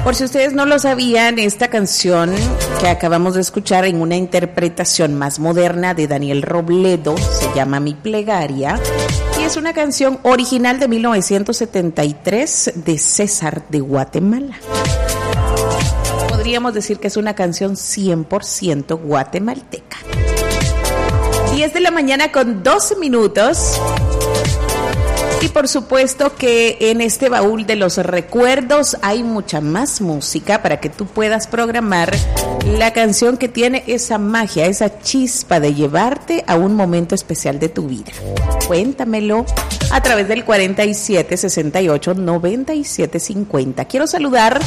Por si ustedes no lo sabían, esta canción que acabamos de escuchar en una interpretación más moderna de Daniel Robledo se llama Mi Plegaria y es una canción original de 1973 de César de Guatemala. Podríamos decir que es una canción 100% guatemalteca. 10 de la mañana con 12 minutos. Y por supuesto que en este baúl de los recuerdos hay mucha más música para que tú puedas programar la canción que tiene esa magia, esa chispa de llevarte a un momento especial de tu vida. Cuéntamelo a través del 47 68 97 50. Quiero saludar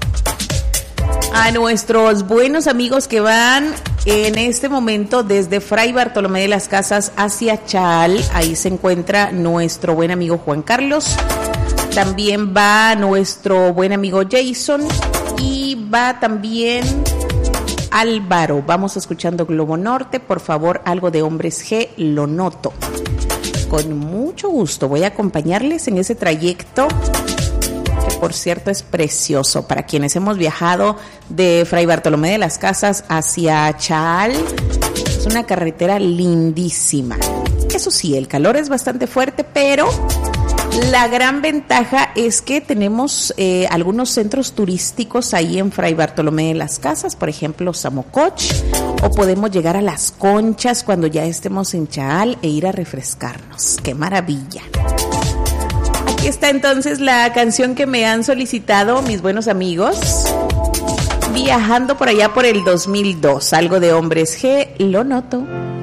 a nuestros buenos amigos que van en este momento desde Fray Bartolomé de las Casas hacia Chaal. Ahí se encuentra nuestro buen amigo Juan Carlos. También va nuestro buen amigo Jason y va también Álvaro. Vamos escuchando Globo Norte. Por favor, algo de Hombres G, Lo Noto. Con mucho gusto voy a acompañarles en ese trayecto, que por cierto es precioso. Para quienes hemos viajado de Fray Bartolomé de las Casas hacia Chaal, es una carretera lindísima. Eso sí, el calor es bastante fuerte, pero la gran ventaja es que tenemos algunos centros turísticos ahí en Fray Bartolomé de las Casas, por ejemplo Samococh, o podemos llegar a Las Conchas cuando ya estemos en Chaal e ir a refrescarnos. ¡Qué maravilla! Aquí está entonces la canción que me han solicitado mis buenos amigos. Viajando por allá por el 2002, algo de Hombres G, Lo Noto.